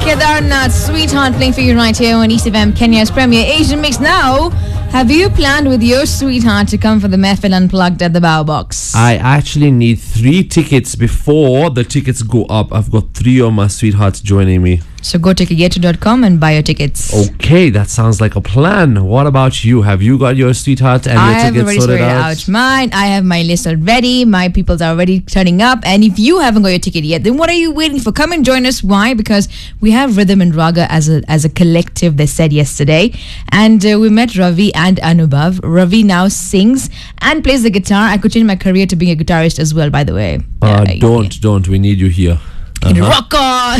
Kedarnath, Sweetheart, playing for you right here on East FM, Kenya's premier Asian mix. Now, have you planned with your sweetheart to come for the Mehfil Unplugged at the Bow Box? I actually need 3 tickets before the tickets go up. I've got 3 of my sweethearts joining me. So go to ticketyetu.com and buy your tickets. Okay, that sounds like a plan. What about you? Have you got your sweetheart and your tickets sorted out? Mine. I have my list already. My peoples are already turning up. And if you haven't got your ticket yet, then what are you waiting for? Come and join us. Why? Because we have Rhythm and Raga as a collective, they said yesterday. And we met Ravi and Anubhav. Ravi now sings and plays the guitar. I could change my career to being a guitarist as well, by the way. Don't. We need you here. Rock on.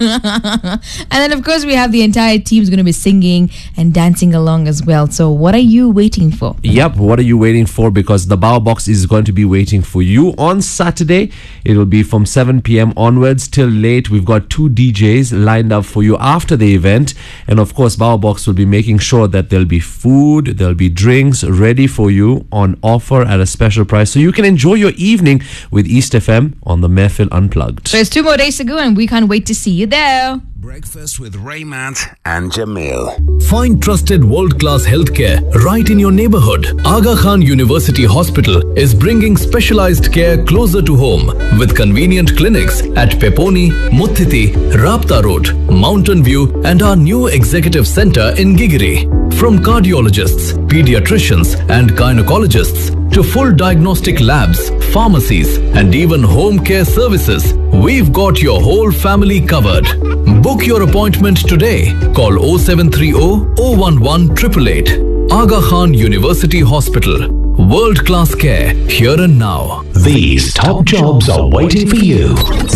And then of course we have the entire team's going to be singing and dancing along as well. So what are you waiting for? Yep, what are you waiting for? Because the Bow Box is going to be waiting for you on Saturday. It will be from 7 p.m. onwards till late. We've got 2 DJs lined up for you after the event. And of course Bow Box will be making sure that there'll be food, there'll be drinks ready for you on offer at a special price, so you can enjoy your evening with East FM on the Mehfil Unplugged. So it's 2 more days to go and we can't wait to see you there. Breakfast with Raymond and Jamil. Find trusted world-class healthcare right in your neighborhood. Aga Khan University Hospital is bringing specialized care closer to home with convenient clinics at Peponi, Muthiti, Rapta Road, Mountain View and our new executive center in Gigiri. From cardiologists, pediatricians and gynecologists to full diagnostic labs, pharmacies and even home care services, we've got your whole family covered. Book your appointment today. Call 0730 011 888. Aga Khan University Hospital. World-class care here and now. These top jobs are waiting for you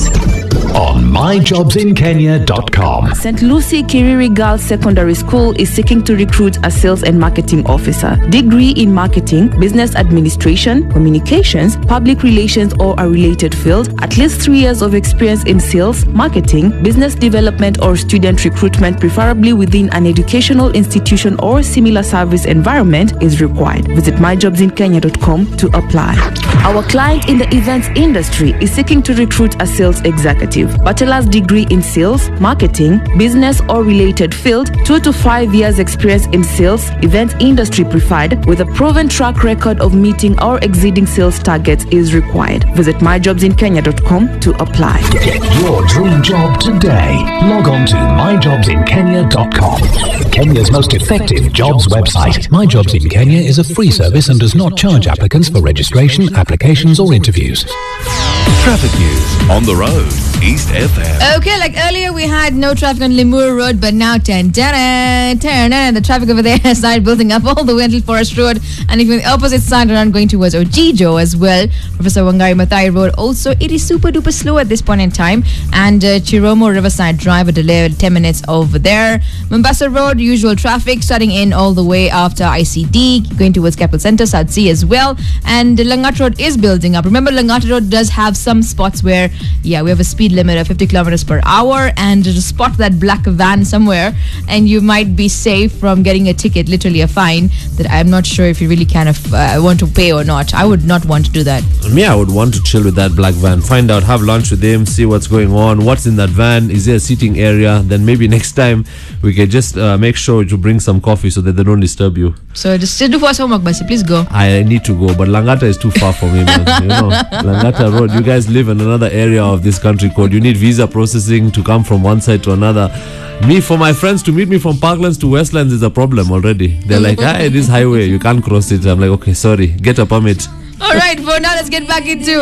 on myjobsinkenya.com. St. Lucie Kiriri Girls Secondary School is seeking to recruit a sales and marketing officer. Degree in marketing, business administration, communications, public relations or a related field. At least 3 years of experience in sales, marketing, business development or student recruitment, preferably within an educational institution or similar service environment, is required. Visit myjobsinkenya.com to apply. Our client in the events industry is seeking to recruit a sales executive. Bachelor's degree in sales, marketing, business or related field, 2 to 5 years experience in sales, events industry preferred, with a proven track record of meeting or exceeding sales targets is required. Visit myjobsinkenya.com to apply. Get your dream job today. Log on to myjobsinkenya.com. Kenya's most effective jobs website. My Jobs in Kenya is a free service and does not charge applicants for registration, applications or interviews. Traffic news on the road. East FM. Okay, like earlier we had no traffic on Limur Road, but now the traffic over there has started building up all the way until Forest Road, and if you're on the opposite side around going towards Ojijo as well, Professor Wangari Maathai Road also, it is super duper slow at this point in time, and Chiromo Riverside Drive, a delay of 10 minutes over there. Mombasa Road, usual traffic starting in all the way after ICD, going towards Capital Center, South Sea as well, and Langat Road is building up. Remember, Langat Road does have some spots where, we have a speed limit of 50 kilometers per hour, and to spot that black van somewhere and you might be safe from getting a ticket, literally a fine, that I'm not sure if you really want to pay or not. I would not want to do that. Me, I would want to chill with that black van, find out, have lunch with him, see what's going on, what's in that van, is there a seating area, then maybe next time we can just make sure to bring some coffee so that they don't disturb you. So just do for us homework, Basi, please go. I need to go, but Langata is too far for me, man. Langata Road, you guys live in another area of this country code. You need visa processing to come from one side to another. Me, for my friends to meet me from Parklands to Westlands is a problem already. They're like, this highway, you can't cross it. I'm like, okay, sorry, get a permit. All right, for now, let's get back into